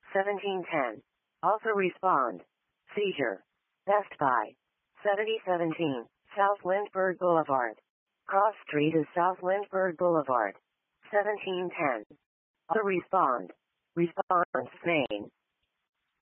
1710. Also respond. Seizure. Best Buy. 7017. South Lindbergh Boulevard. Cross Street is South Lindbergh Boulevard. 1710. Also respond. Response name.